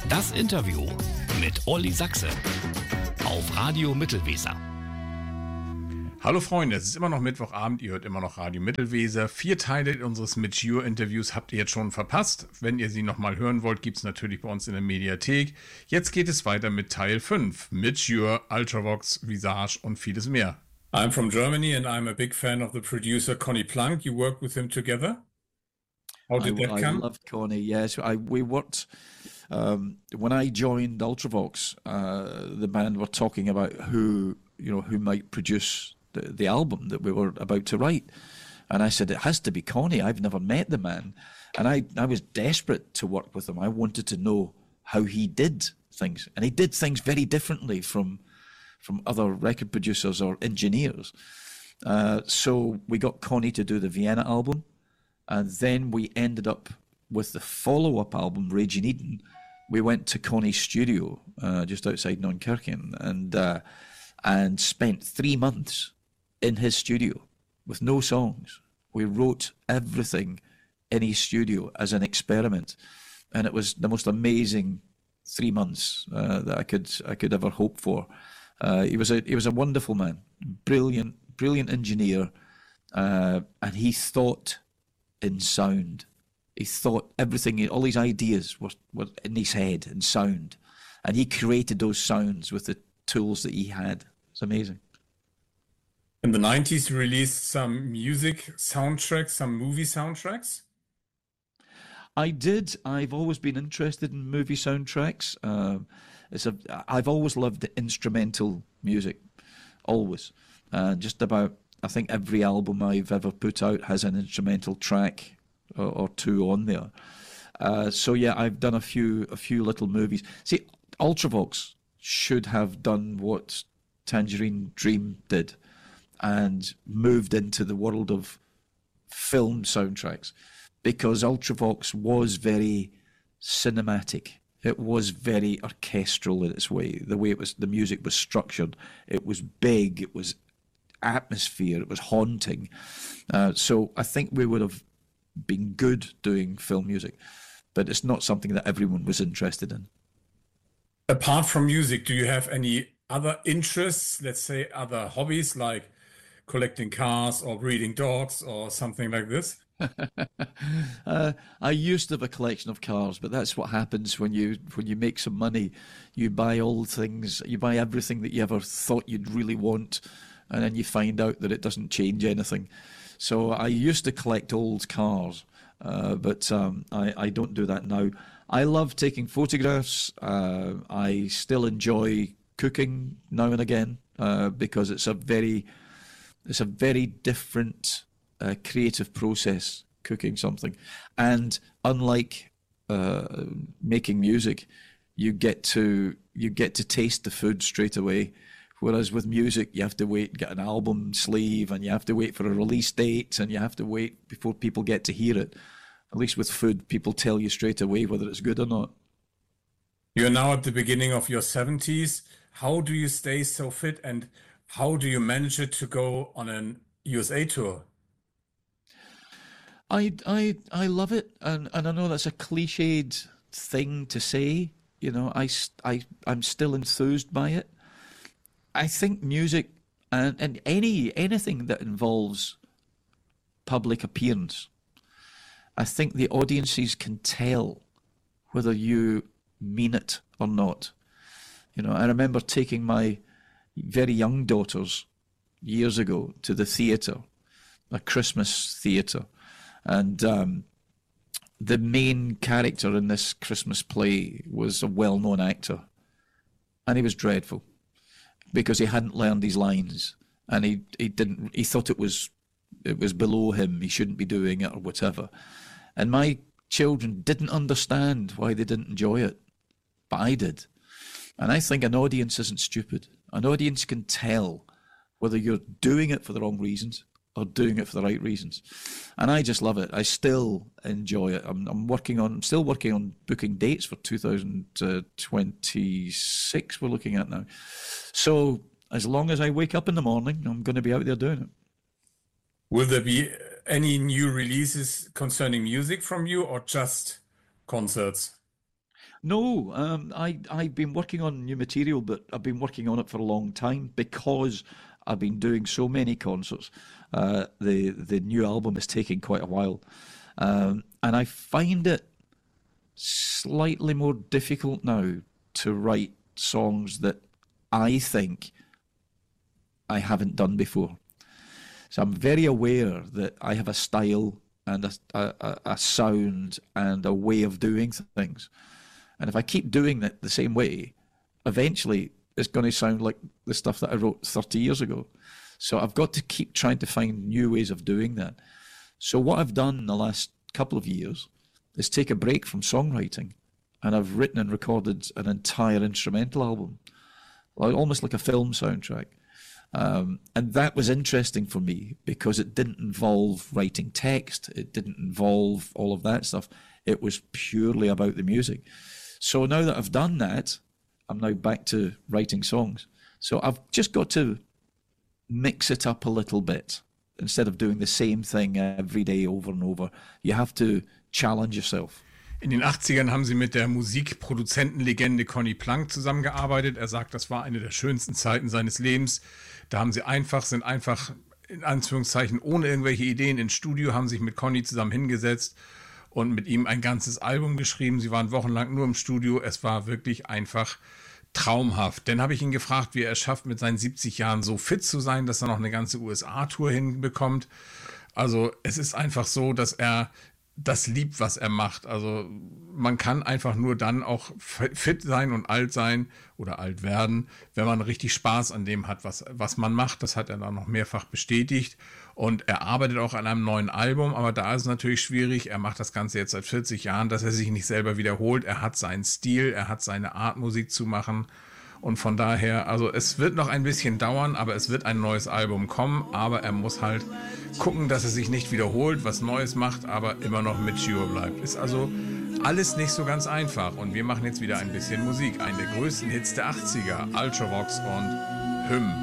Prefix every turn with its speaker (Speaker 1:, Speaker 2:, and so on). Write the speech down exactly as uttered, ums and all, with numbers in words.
Speaker 1: Das Interview mit Olli Sachse auf Radio Mittelweser.
Speaker 2: Hallo Freunde, es ist immer noch Mittwochabend, ihr hört immer noch Radio Mittelweser. Vier Teile unseres Mature-Interviews habt ihr jetzt schon verpasst. Wenn ihr sie nochmal hören wollt, gibt es natürlich bei uns in der Mediathek. Jetzt geht es weiter mit Teil fünf. Mature, Ultravox, Visage und vieles mehr. I'm from Germany and I'm a big fan of the producer Conny Plank. You worked with him together? How did
Speaker 3: I,
Speaker 2: that
Speaker 3: I
Speaker 2: come?
Speaker 3: loved Conny, yes. I, we worked, um, when I joined Ultravox, uh, the band were talking about who, you know, who might produce the, the album that we were about to write. And I said, it has to be Conny. I've never met the man. And I, I was desperate to work with him. I wanted to know how he did things. And he did things very differently from from other record producers or engineers. Uh, so we got Conny to do the Vienna album. And then we ended up with the follow-up album, Raging Eden. We went to Conny's studio uh, just outside Neunkirchen and uh, and spent three months in his studio with no songs. We wrote everything in his studio as an experiment, and it was the most amazing three months uh, that I could I could ever hope for. Uh, he was a he was a wonderful man, brilliant brilliant engineer, uh, and he thought in sound. He thought everything, all his ideas were, were in his head in sound, and he created those sounds with the tools that he had. It's amazing.
Speaker 2: In the nineties, you released some music soundtracks, some movie soundtracks.
Speaker 3: I did. I've always been interested in movie soundtracks. Um, it's a. I've always loved the instrumental music, always. Uh, just about, I think every album I've ever put out has an instrumental track or, or two on there. Uh, so yeah, I've done a few a few little movies. See, Ultravox should have done what Tangerine Dream did and moved into the world of film soundtracks, because Ultravox was very cinematic. It was very orchestral in its way. The way it was, the music was structured. It was big. It was atmosphere. It was haunting. Uh, so I think we would have been good doing film music, but it's not something that everyone was interested in.
Speaker 2: Apart from music, do you have any other interests, let's say other hobbies like collecting cars or breeding dogs or something like this?
Speaker 3: uh, I used to have a collection of cars, but that's what happens when you when you make some money. You buy old things, you buy everything that you ever thought you'd really want, and then you find out that it doesn't change anything. So I used to collect old cars, uh, but um, I, I don't do that now. I love taking photographs. Uh, I still enjoy cooking now and again uh, because it's a very it's a very different uh, creative process, cooking something. And unlike uh, making music, you get to you get to taste the food straight away. Whereas with music, you have to wait, get an album sleeve, and you have to wait for a release date, and you have to wait before people get to hear it. At least with food, people tell you straight away whether it's good or not.
Speaker 2: You're now at the beginning of your seventies. How do you stay so fit, and how do you manage it to go on an U S A tour?
Speaker 3: I, I, I love it, and, and I know that's a cliched thing to say. You know, I, I, I'm still enthused by it. I think music and, and any anything that involves public appearance, I think the audiences can tell whether you mean it or not. You know, I remember taking my very young daughters years ago to the theatre, a Christmas theatre, and um, the main character in this Christmas play was a well-known actor, and he was dreadful because he hadn't learned his lines, and he, he didn't. He thought it was it was below him. He shouldn't be doing it or whatever. And my children didn't understand why they didn't enjoy it, but I did. And I think an audience isn't stupid. An audience can tell whether you're doing it for the wrong reasons or doing it for the right reasons. And I just love it. I still enjoy it. I'm, I'm working on, I'm still working on booking dates for two thousand twenty-six we're looking at now. So as long as I wake up in the morning, I'm going to be out there doing it.
Speaker 2: Will there be any new releases concerning music from you or just concerts?
Speaker 3: No, um, I, I've been working on new material, but I've been working on it for a long time because I've been doing so many concerts. Uh, the the new album is taking quite a while, um, and I find it slightly more difficult now to write songs that I think I haven't done before. So I'm very aware that I have a style and a, a, a sound and a way of doing things. And if I keep doing it the same way, eventually it's going to sound like the stuff that I wrote thirty years ago. So I've got to keep trying to find new ways of doing that. So what I've done in the last couple of years is take a break from songwriting, and I've written and recorded an entire instrumental album, almost like a film soundtrack. Um, and that was interesting for me because it didn't involve writing text. It didn't involve all of that stuff. It was purely about the music. So now that I've done that, I'm now back to writing songs. So I've just got to mix it up a little bit instead of doing the same thing every day over and over. You have to challenge yourself.
Speaker 2: In den achtzigern haben sie mit der Musikproduzentenlegende Conny Plank zusammengearbeitet. Er sagt, das war eine der schönsten Zeiten seines Lebens. Da haben sie einfach, sind einfach in Anführungszeichen ohne irgendwelche Ideen ins Studio, haben sich mit Conny zusammen hingesetzt und mit ihm ein ganzes Album geschrieben. Sie waren wochenlang nur im Studio. Es war wirklich einfach traumhaft. Dann habe ich ihn gefragt, wie er es schafft, mit seinen siebzig Jahren so fit zu sein, dass er noch eine ganze U S A-Tour hinbekommt. Also es ist einfach so, dass er das liebt, was er macht. Also man kann einfach nur dann auch fit sein und alt sein oder alt werden, wenn man richtig Spaß an dem hat, was, was man macht. Das hat er dann noch mehrfach bestätigt. Und er arbeitet auch an einem neuen Album, aber da ist es natürlich schwierig. Er macht das Ganze jetzt seit vierzig Jahren, dass er sich nicht selber wiederholt. Er hat seinen Stil, er hat seine Art, Musik zu machen. Und von daher, also es wird noch ein bisschen dauern, aber es wird ein neues Album kommen. Aber er muss halt gucken, dass er sich nicht wiederholt, was Neues macht, aber immer noch mit Gio bleibt. Ist also alles nicht so ganz einfach. Und wir machen jetzt wieder ein bisschen Musik. Einen der größten Hits der achtziger, Ultravox und Hymn.